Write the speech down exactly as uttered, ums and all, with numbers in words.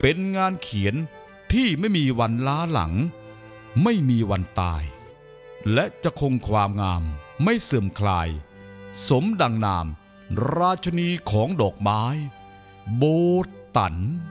เป็นงานเขียนที่ไม่มีวันล้าหลังไม่มีวันตายและจะคงความงามไม่เสื่อมคลายสมดังนามราชนีของดอกไม้โบตัน